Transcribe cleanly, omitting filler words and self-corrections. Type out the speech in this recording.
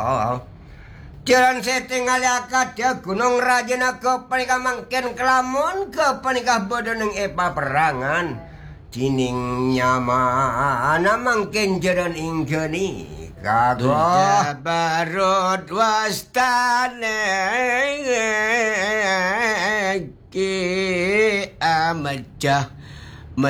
Oh. Jalan setting aliakat ya Gunung Rajana ke panikah mangken kelamun ke panikah bodoh neng epa perangan. Cining nyamana mangken jalan inggeni kagok barut wastane ki amajah